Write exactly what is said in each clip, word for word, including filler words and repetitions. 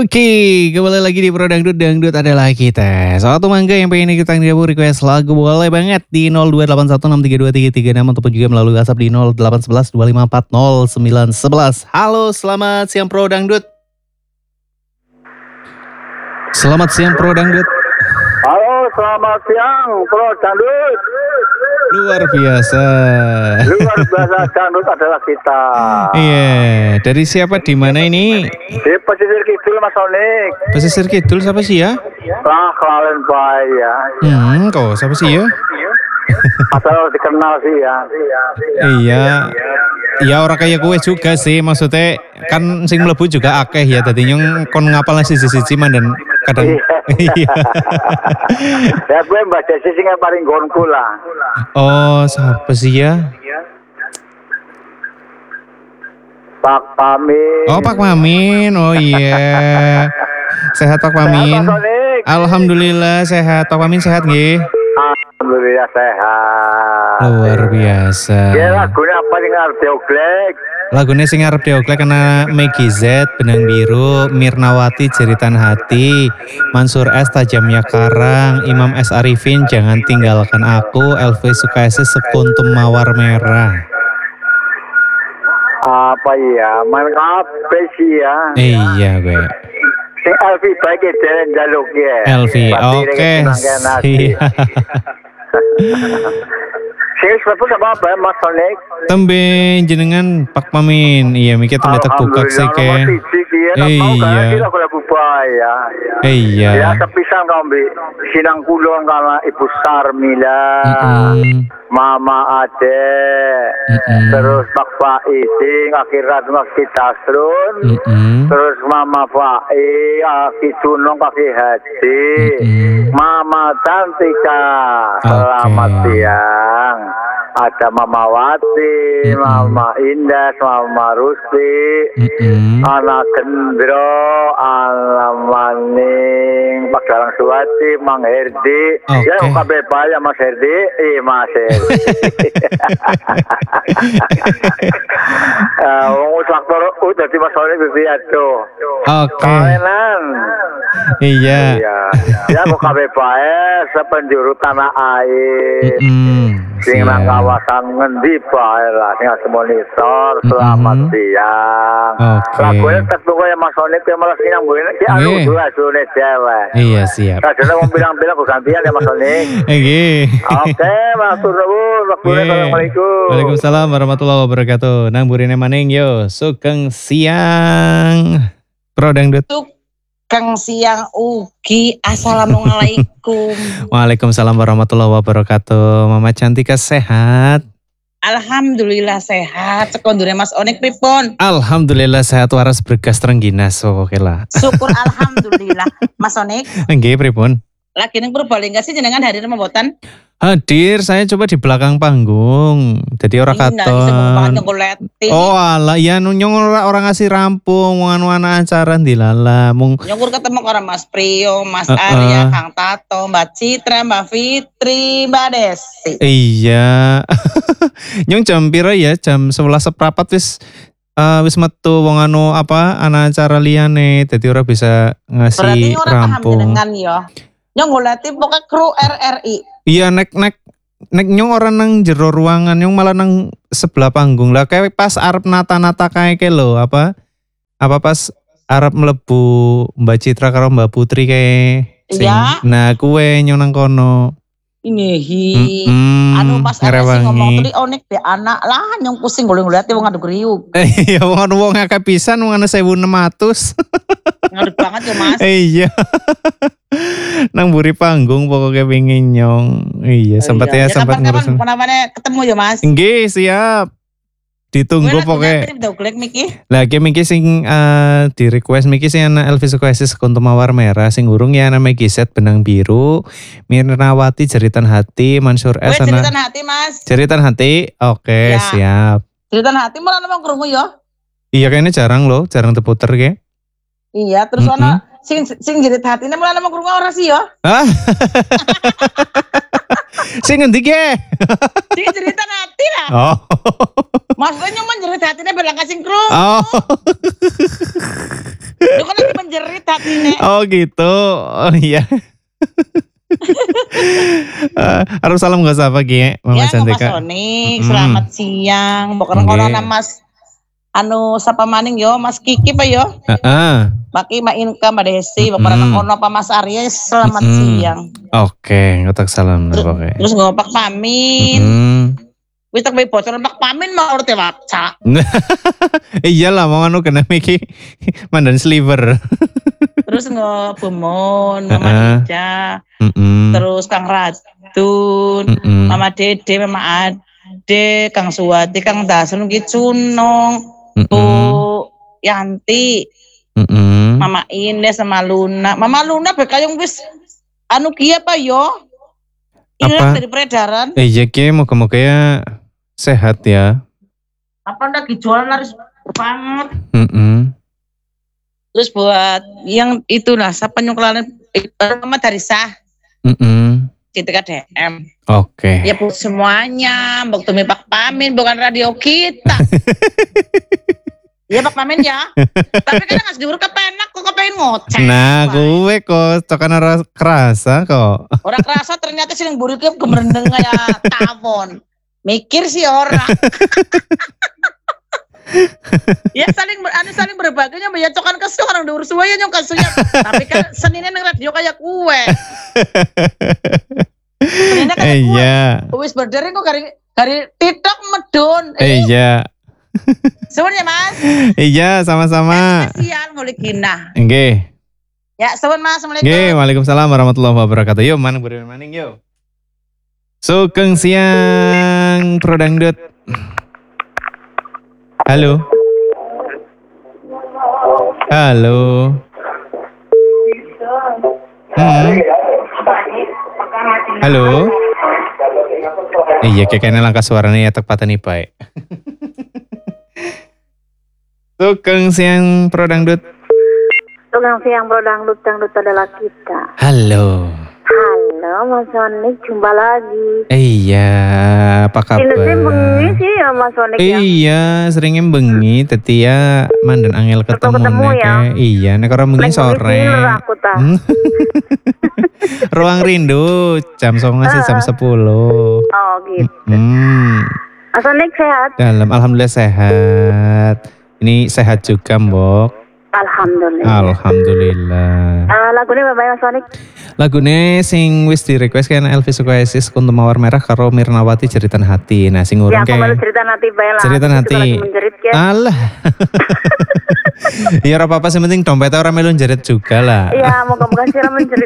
Oke, kembali lagi di Pro Dangdut, Dangdut adalah kita. Suatu mangga yang pengen ikutan gabung request lagu boleh banget di nol dua delapan satu enam tiga dua tiga tiga enam ataupun juga melalui WhatsApp di nol delapan satu satu dua lima empat nol sembilan satu satu. Halo, selamat siang Pro Dangdut. Selamat siang Pro Dangdut. Halo, selamat siang Pro Dangdut. Luar biasa. Luar biasa, Dangdut adalah kita. Iya, dari siapa di mana ini? Di pesisir kidul Mas Onik. Pesisir kidul siapa sih ya? Lah, Klalen Bay ya. Hmm, kok siapa sih ya? Asal dikenal sih ya. Iya. Iya orang kayak gue juga sih, maksudnya kan sing mlebu juga akeh ya, tadi nyong kon ngapal sisi-sisi man dan kadang iya. Ya gue Mbak Desi sing paling gonku lah. Oh, siapa sih ya? Pak Pamin. Oh, Pak Pamin. Oh iya. Sehat Pak Pamin. Alhamdulillah sehat. Pak Pamin sehat nggih? Alhamdulillah sehat. Luar biasa. Ya lagunya apa sing arep dioglek? Lagunya sing arep dioglek kena Meggy Z, Benang Biru, Mirnawati Jeritan Hati, Mansur S Tajamnya Karang, Imam S Arifin Jangan Tinggalkan Aku, Elvi Sukaisi Sekuntum Mawar Merah. Apa ya? Main kafe sih ya. Iya gue. Sing Elvi baik jalan jaluk ya. Elvi, oke. Iya. Sing sebab apa apa Mas Onik? Tembe jenengan Pak Pamin. Iya mikir tembe tak buka sih ke. Iya. Ya. Iya. Ya sepisan kau bi sinang kulon karena Ibu Sarmila, Mm-mm. Mama Ade, Mm-mm. terus Pak Faizing akhirat Mas Kitasrun, Mm-mm. terus Mama Fai, Aki Tunong, Kaki Haji, Mm-mm. Mama Cantika, selamat Oke. siang. Ada Mama Wati, Mm-mm. Mama Indah, Mama Rusti, Mm-mm. Anak Gendro, Anak Maning, Pak Galang Suwati, Mang Herdi. Oke. Ya, K B P ya Mas Herdi, eh Mas Herdi. Wong faktor U dadi Mas Oli Bibi aduh. Oke. Kalenan. Iya. Iya. Ya kok K B P sepenjuru tanah air. Mm-mm. Sing Siap. nang kawasan ngendi bae lah sing ngasih monitor. Selamat Mm-mm. siang. Oke. Lagunya ketemu ya Mas Oli ke malah sing nang bune ki anu Nggih. dua sune cewek. Iya siap. Kadang mau bilang-bilang kok gantian ya Mas Oli. Oke. Oke, Mas Nuwun. Assalamualaikum. Waalaikumsalam warahmatullahi wabarakatuh. Nang burine maning yo. Sugeng siang. Pro Dangdut. Kang siang ugi. Assalamualaikum. Waalaikumsalam warahmatullahi wabarakatuh. Mama Cantika sehat? Alhamdulillah sehat. Sekondure Mas Onik pripun? Alhamdulillah sehat waras bergas terengginas. Oke lah. Syukur alhamdulillah. Mas Onik, Nggih pripun? lagi ning Purbalingga sih jenengan hadir mboten? Hadir, saya coba di belakang panggung. Jadi orang Nah, bisa katon. banget ngoleti. Oh alah, ya nyong ora orang ngasih rampung, anu anak acara dilala, mung Nyukur ketemu karo Mas Priyo, Mas Uh-uh. Arya, Kang Tato, Mbak Citra, Mbak Fitri, Mbak Desi. iya. Nyong jam pira ya? Jam sebelas seprapat wis eh, wis metu wong anu apa anak acara liyane. Dadi ora bisa Berarti ngasih ora paham rampung. jenengan ya. Nyong ngoleti pokoknya kru R R I. Iya nek nek nek nyong orang nang jero ruangan, nyong malah nang sebelah panggung lah. Kayak pas arep nata-nata kayak ke lo apa apa pas arep mlebu Mbak Citra karo Mbak Putri kayak sing. Iya. Nah kue nyong nang kono. Ini hi. Mm-mm, Anu pas ada sing ngomong ngerewangi. tadi Onik be anak lah nyong pusing golong lihat wong adu kriuk. Iya wong anu wong akeh pisan wong ana seribu enam ratus. Ngadeg banget ya Mas. Iya. Nang buri panggung pokoknya pengen nyong. Iya sempat ya, sempat ngurusin. Kapan-kapan ketemu ya Mas. Nggih siap. Ditunggu pokoknya. Glek Miki. Lagi Miki sing uh, di request Miki sing ana Elvi Sukaisi Sekuntum Mawar Merah, sing urung ya ana Meggy Z Benang Biru, Mirnawati Jeritan Hati, Mansur Wes S ana jeritan hati Mas. Jeritan Hati. Oke, Ya. siap. Jeritan hati malah nang krungu ya. Iya kayaknya jarang loh, jarang terputer kayak. Iya, terus Mm-mm. ana sing sing jerit hatine malah nang krungu ora sih ya. Ah. Sing ngendi ge? Sing jeritan hati lah. Oh. Maksudnya nyong menjerit hatine berlangkah sing krungu. Oh. Lu kan lagi menjerit Katine. Oh gitu. Oh iya. uh, harus salam gak sapa Ki, Mama Ya, Mas Cantika. Sonik, Mm-mm. selamat siang. Bukan Nggih. orang Mas anu sapa maning yo, Mas Kiki pa yo. Heeh. Maki Ma Inka, Mbak Desi, Mm-mm. bukan ono pa Mas Aries, selamat Mm-mm. siang. Oke, ngotak salam lah Terus, pokoknya. terus ngopak pamin. Mm-mm. Wis tak bocor pak pamin mau urut waca. Iyalah mau anu kena Miki mandan sliver. Terus ngobumon, Mama Heeh. Ija, Mm-mm. terus Kang Radun, Mm-mm. Mama Dede, Mama Ade, Kang Suwati, Kang Dasun, Ki Cunong, Bu Mm-mm. Yanti, Mm-mm. Mama Ines sama Luna. Mama Luna bekayong wis anu kia apa yo? Hilang Apa? dari peredaran. Eh iya Ki, moga-moga ya sehat ya. Apa lagi jualan laris banget. Mm-mm. Terus buat yang itulah siapa nyuklalan Mama Darisa Mm-mm. di T K D M. Oke. Ya buat semuanya, Mbak Tumi Pak Pamin bukan radio kita. Iya Pak Pamin ya. Tapi kan nggak diurut kepenak kok kepengen ngoceh. Nah, Wah. gue kok cokan ras- kerasa kok. Orang kerasa ternyata sih yang buriknya gemerendeng kayak tawon. Mikir sih orang. Ya saling ber, anu saling berbagainya ya cokan kesu orang diurus suaya nyong kesunya. Tapi kan Seninnya neng radio kayak kue. Seninnya kayak Eh kue. iya. Wis berdering kok dari dari TikTok medun. Eh iya. Sebenarnya Mas. Iya, sama-sama. Kasihan mulai gina. Nggih. Ya, seben Mas, Assalamualaikum. Nggih, Waalaikumsalam warahmatullahi wabarakatuh. Yuk, mana beri maning yuk. Sugeng siang Pro Dangdut. Halo. Halo. Hmm. Halo. Iya, kayaknya langkah suaranya ya tepatan nih, Pak. Sugeng siang Pro Dangdut. Sugeng siang Bro Dangdut, Dangdut adalah kita. Halo. Halo Mas Sonik, jumpa lagi. Iya, apa kabar? Ini sih bengi sih ya Mas Sonik ya. Iya, seringnya bengi, teti ya mandan angel ketemu, ketemu nek, ya. Iya, nek orang bengi Nek bengi sore. tidur aku ta. Hmm. Ruang rindu jam songo sih jam sepuluh. Oh gitu. Hmm. Mas Sonik sehat? Dalam alhamdulillah sehat. Ini sehat juga, Mbok. Alhamdulillah. Alhamdulillah. Uh, lagunya Bapak Mas Sonik? Lagune sing wis di request kan Elvis Sukaesis Kuntum Mawar Merah karo Mirnawati Jeritan Hati. Nah, sing Ya urung aku kayak baru cerita nanti bae lah. Cerita Aku nanti. juga lagi menjerit ya. Alah. Ya ora apa-apa, sing penting dompetnya orang melu jerit juga lah. Iya, moga-moga sih menjerit.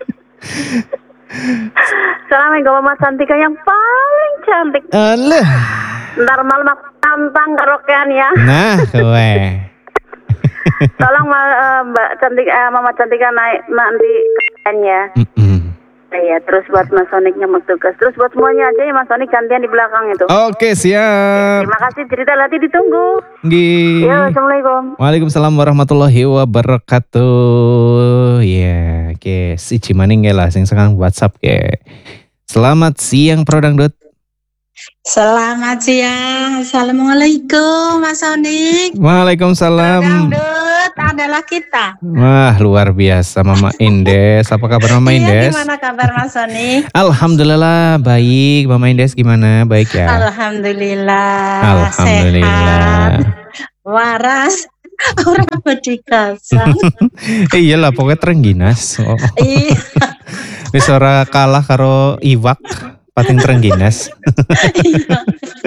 Assalamualaikum Mas Santika yang paling cantik. Alah. Ntar malam aku tantang karaokean ya. Nah, kowe. Tolong uh, Mbak Cantik, uh, Mama Cantika naik nanti ya. Mm-mm. Iya, terus buat Mas Sonik nyemek tugas. Terus buat semuanya aja ya Mas Sonik gantian di belakang itu. Oke, siap. Terima kasih cerita nanti ditunggu. Nggih. Ya, Assalamualaikum. Waalaikumsalam warahmatullahi wabarakatuh. Ya, oke, siji maning lah sing sekarang WhatsApp ke. Selamat siang Pro Dangdut. Selamat siang, Assalamualaikum Mas Sonik. Waalaikumsalam. Dangdut adalah kita. Wah, luar biasa Mama Indes. Apa kabar Mama Iya, Indes? gimana kabar Mas Sonik? Alhamdulillah baik. Mama Indes gimana? Baik ya? Alhamdulillah, Alhamdulillah. sehat, waras, orang berdikasa. Iyalah pokoknya terengginas. Oh. Iya, Wis ora kalah karo iwak pating terengginas. iya.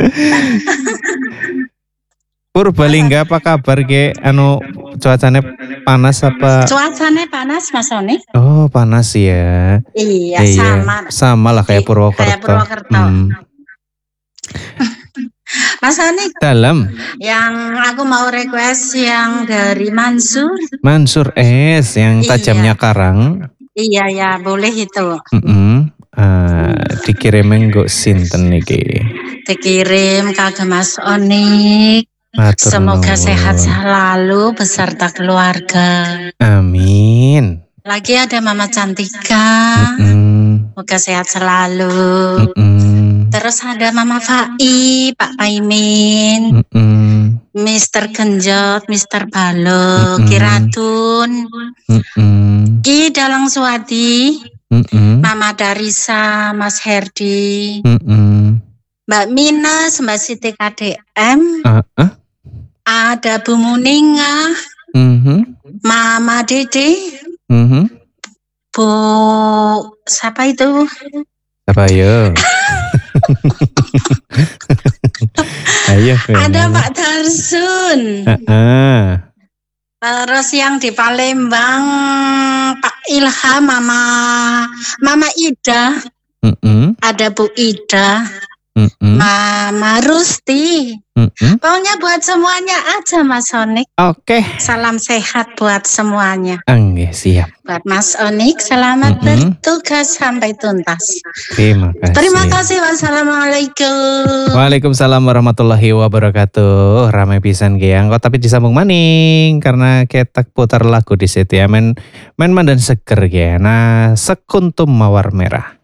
Purbalingga apa kabar ge? Anu cuacanya panas apa? Cuacanya panas Mas Sonik? Oh panas ya. Iya, sama. Sama lah kayak Purwokerto. Kayak Purwokerto. Hmm. Mas Sonik, Dalam yang aku mau request yang dari Mansur. Mansur S yang Iya. tajamnya karang. Iya ya, boleh itu. Mm-mm. Ah, dikirim nggo sinten niki? Dikirim kagem Mas Onik. Matur Semoga nuwun. sehat selalu beserta keluarga. Amin. Lagi ada Mama Cantika. Mm-mm. Semoga sehat selalu. Mm-mm. Terus ada Mama Fai, Pak Paimin, Mm-mm. Mister Genjot, Mister Balo, Mm-mm. Ki Ratun, Mm-mm. Ki Dalang Suwadi, Mm-mm. Mama Darisa, Mas Herdi, Mm-mm. Mbak Minas, Mbak Siti K D M, Ah, ah. ada Bu Muninga, Mhm. Mama Dede, Mhm. Bu siapa itu? Apa ayo? Ayo. Ada Pak Darsun. Heeh. Terus yang di Palembang Pak Ilham, Mama Mama Ida, Mm-mm. ada Bu Ida, Mm-mm. Mama Rusti. Mm-mm. Pokoknya buat semuanya aja Mas Onik. Oke. Salam sehat buat semuanya. Enggak, siap. Buat Mas Onik selamat Mm-mm. bertugas sampai tuntas. Terima kasih. Terima kasih. Wassalamualaikum. Waalaikumsalam warahmatullahi wabarakatuh. Ramai pisan geyang kok tapi disambung maning karena ketak putar lagu di situ ya men men dan seger ya. Nah, sekuntum mawar merah.